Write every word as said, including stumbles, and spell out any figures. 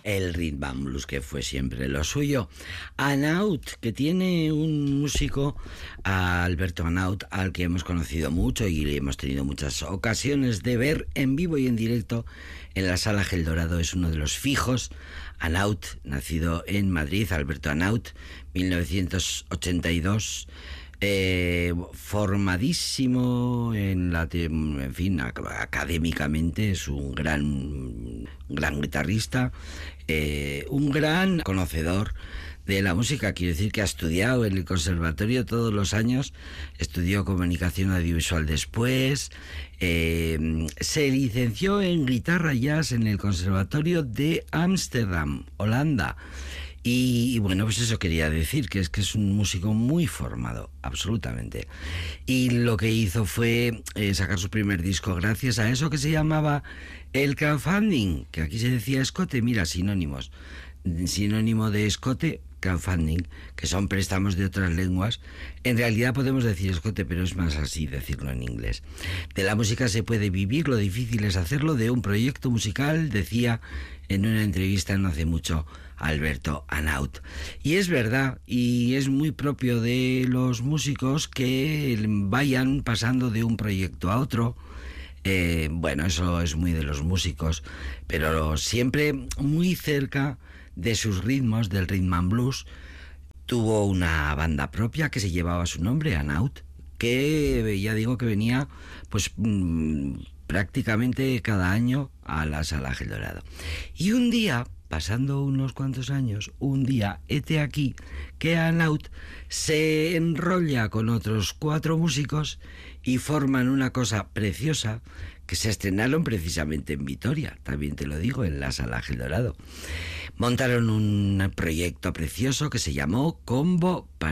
el rhythm and blues, que fue siempre lo suyo. Hanaud, que tiene un músico, a Alberto Hanaud, al que hemos conocido mucho y hemos tenido muchas ocasiones de ver en vivo y en directo en la Sala Gel Dorado. Es uno de los fijos. Hanaud, nacido en Madrid, Alberto Hanaud, mil novecientos ochenta y dos, eh, formadísimo en la, en fin, académicamente, es un gran, gran guitarrista, eh, un gran conocedor de la música. Quiero decir que ha estudiado en el conservatorio todos los años, estudió comunicación audiovisual después, eh, se licenció en guitarra jazz en el conservatorio de Ámsterdam, Holanda. Y, y bueno, pues eso quería decir, que es que es un músico muy formado, absolutamente. Y lo que hizo fue eh, sacar su primer disco gracias a eso que se llamaba el crowdfunding, que aquí se decía escote, mira, sinónimos. Sinónimo de escote, crowdfunding, que son préstamos de otras lenguas. En realidad podemos decir escote, pero es más así decirlo en inglés. De la música se puede vivir, lo difícil es hacerlo. De un proyecto musical, decía en una entrevista no hace mucho Alberto Hanaud. Y es verdad, y es muy propio de los músicos que vayan pasando de un proyecto a otro. Eh, bueno, eso es muy de los músicos, pero siempre muy cerca de sus ritmos, del rhythm and blues. Tuvo una banda propia que se llevaba su nombre, Hanaud, que ya digo que venía pues mmm, prácticamente cada año a la Sala Gel Dorado. Y un día, pasando unos cuantos años, un día, hete aquí, que Hanaud se enrolla con otros cuatro músicos y forman una cosa preciosa que se estrenaron precisamente en Vitoria, también te lo digo, en la Sala Gel Dorado. Montaron un proyecto precioso que se llamó Combo París.